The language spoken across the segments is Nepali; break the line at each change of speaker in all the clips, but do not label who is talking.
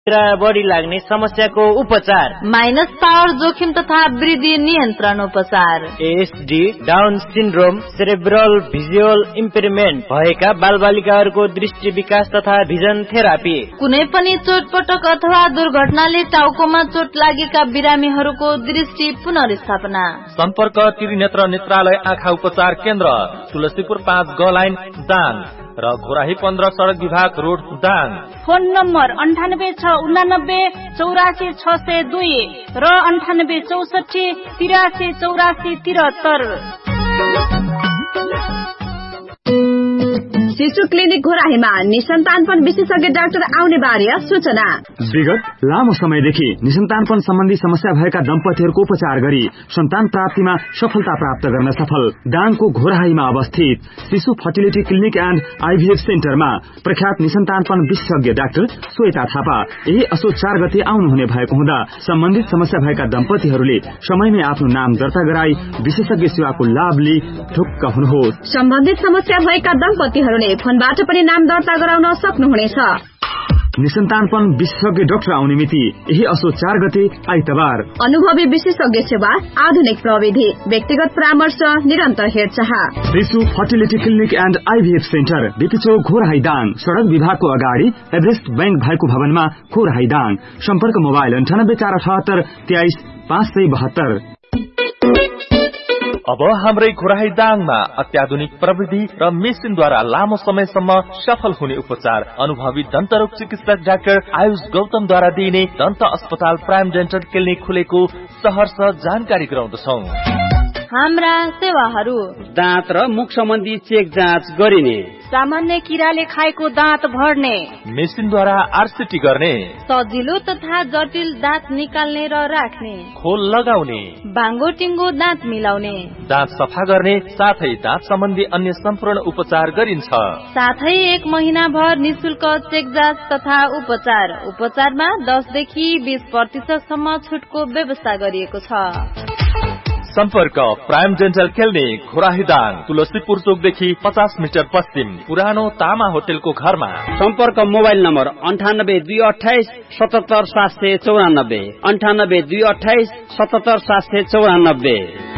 निद्रा बढी लाग्ने समस्याको उपचार,
माइनस पावर जोखिम तथा वृद्धि नियन्त्रण उपचार,
ASD, down syndrome, cerebral visual इम्पेयरमेन्ट भएका बालबालिकाहरूको दृष्टि विकास तथा भिजन थेरापी,
कुनै पनि चोटपटक अथवा दुर्घटनाले टाउकोमा चोट लागेका बिरामीहरूको दृष्टि पुनर्स्थापना।
सम्पर्क त्रिनेत्र नेत्रालय आँखा उपचार केन्द्र, तुलसीपुर 5 ग लाइन दाङ र घोराही 15 सड़क विभाग रोड दाङ।
फोन नम्बर 98 689 84 602 र 98 64 83 84 73।
शिशु क्लिनिक घोराहीमा निसन्तानपन विशेषज्ञ डाक्टर आउने बारे सूचना।
विगत लामो समयदेखि निसन्तानपन सम्बन्धी समस्या भएका दम्पतिहरूको उपचार गरी सन्तान प्राप्तिमा सफलता प्राप्त गर्न सफल दाङको घोराहीमा अवस्थित शिशु फर्टिलिटी क्लिनिक एन्ड आइभीएफ सेन्टरमा प्रख्यात निसन्तानपन विशेषज्ञ डाक्टर श्वेता थापा यही असोज 4 गते आउनुहुने भएको हुँदा सम्बन्धित समस्या भएका दम्पतिहरूले समयमै आफ्नो नाम दर्ता गराई विशेषज्ञ सेवाको लाभ लिई ढुक्क हुनुहोस्।
सम्बन्धित समस्या भएका दम्पतिहरूले फोनबाट पनि नाम दर्ता गराउन सक्नुहुनेछ।
निसन्तानपन विशेषज्ञ डाक्टर आउने मिति यही असोज 4 गते आइतबार।
अनुभवी विशेषज्ञ सेवा, आधुनिक प्रविधि, व्यक्तिगत परामर्श, निरन्तर हेरचाह।
शिशु fertility clinic and IVF centre, BP Ghorahi Dang, सड़क विभागको अगाडि एभरेस्ट बैंक भएको भवनमा घोराही दाङ। सम्पर्क मोबाइल 98 478 23 572।
अब हाम्रै घोराही दाङमा अत्याधुनिक प्रविधि र मेसिनद्वारा लामो समयसम्म सफल हुने उपचार अनुभवी दन्तरोग चिकित्सक डाक्टर आयुष गौतमद्वारा दिइने दन्त अस्पताल प्राइम डेन्टल क्लिनिक खुलेको सहर्ष जानकारी गराउँदछौं।
हाम्रा सेवाहरू:
दाँत र मुख सम्बन्धी चेक जाँच गरिने,
सामान्य किराले खाएको दाँत भर्ने,
मेसिनद्वारा आरसीटी गर्ने,
सजिलो तथा जटिल दाँत निकाल्ने र राख्ने,
खोल लगाउने,
बाङ्गो टिङ्गो दाँत मिलाउने,
दाँत सफा गर्ने साथै दाँत सम्बन्धी अन्य सम्पूर्ण उपचार गरिन्छ।
साथै 1 महिना भर निशुल्क चेक जाँच तथा उपचारमा 10 देखि 20% सम्म छुटको व्यवस्था गरिएको छ।
सम्पर्क prime dental clinic Ghorahi Dang, Tulsipur चोकदेखि 50 metre पश्चिम, पुरानो तामा होटेलको घरमा।
सम्पर्क मोबाइल नम्बर 98 228 77 794, 98 228 77 794।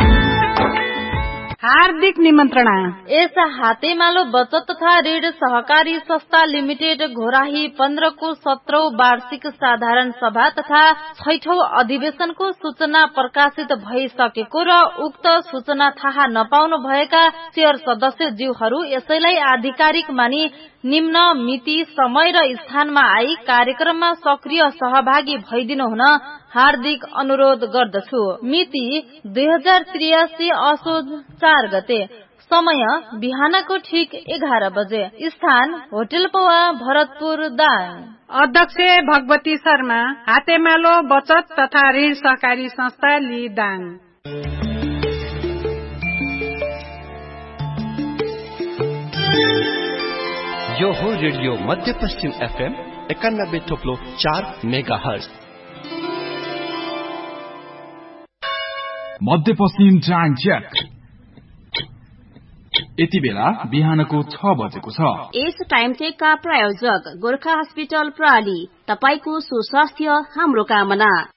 हार्दिक निमन्त्रणा।
यस हातेमालो बचत तथा ऋण सहकारी संस्था लिमिटेड घोराही 15 को 17औं वार्षिक साधारण सभा तथा 6औं अधिवेशनको सूचना प्रकाशित भइसकेको र उक्त सूचना थाहा नपाउनु भएका शेयर सदस्य ज्यूहरू यसैलाई आधिकारिक मानी निम्न मिति, समय र स्थानमा आई कार्यक्रममा सक्रिय सहभागी भइदिनु हुन हार्दिक अनुरोध गर्दछु। मिति 2083 असोज 4 गते, समय बिहानको ठीक 11 बजे, स्थान होटल पौवा भरतपुर दाङ।
अध्यक्ष भगवती शर्मा, हातेमालो बचत तथा ऋण सहकारी संस्था लि दाङ।
यो हो रेडियो मध्यपश्चिम एफएम 91.4 मेगाहर्ज।
मध्यपश्चिम टाइम चेक। यति बेला बिहानको 6 बजेको छ।
यस टाइम चेकका प्रायोजक गोर्खा हस्पिटल प्रणाली, तपाईको सुस्वास्थ्य हाम्रो कामना।